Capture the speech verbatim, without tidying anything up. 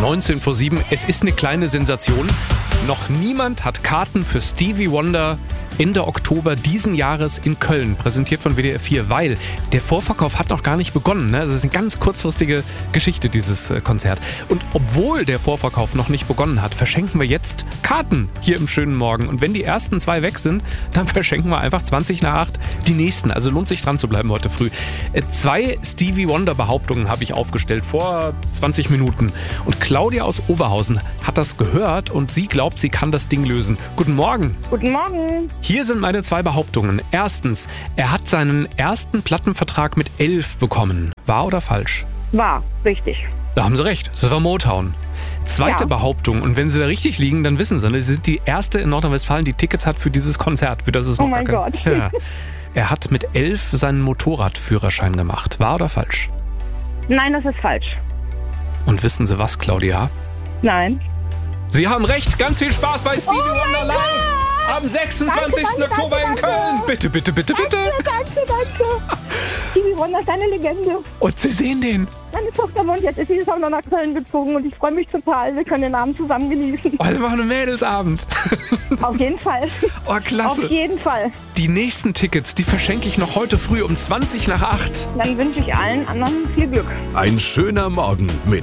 neunzehn vor sieben. Es ist eine kleine Sensation. Noch niemand hat Karten für Stevie Wonder Ende Oktober diesen Jahres in Köln, präsentiert von W D R vier, weil der Vorverkauf hat noch gar nicht begonnen. Ne? Das ist eine ganz kurzfristige Geschichte, dieses Konzert. Und obwohl der Vorverkauf noch nicht begonnen hat, verschenken wir jetzt Karten hier im schönen Morgen. Und wenn die ersten zwei weg sind, dann verschenken wir einfach zwanzig nach acht die nächsten. Also lohnt sich dran zu bleiben heute früh. Zwei Stevie Wonder Behauptungen habe ich aufgestellt vor zwanzig Minuten. Und Claudia aus Oberhausen hat das gehört und sie glaubt, sie kann das Ding lösen. Guten Morgen. Guten Morgen. Hier sind meine zwei Behauptungen. Erstens, er hat seinen ersten Plattenvertrag mit elf bekommen. Wahr oder falsch? Wahr, richtig. Da haben Sie recht, das war Motown. Zweite Ja. Behauptung, und wenn Sie da richtig liegen, dann wissen Sie, Sie sind die erste in Nordrhein-Westfalen, die Tickets hat für dieses Konzert, für das es noch Oh mein gar kein- Gott. Ja. Er hat mit elf seinen Motorradführerschein gemacht. Wahr oder falsch? Nein, das ist falsch. Und wissen Sie was, Claudia? Nein. Sie haben recht, ganz viel Spaß bei Stevie Wonder live am sechsundzwanzigsten Danke, danke, Oktober in danke, Köln. danke. Bitte, bitte, bitte, bitte. Danke, danke. Stevie Wonder ist eine Legende. Und Sie sehen den. Meine Tochter wohnt jetzt, ist dieses Jahr noch nach Köln gezogen und ich freue mich total. Wir können den Abend zusammen genießen. Oh, wir machen einen Mädelsabend. Auf jeden Fall. Oh, klasse. Auf jeden Fall. Die nächsten Tickets, die verschenke ich noch heute früh um zwanzig nach acht. Dann wünsche ich allen anderen viel Glück. Ein schöner Morgen mit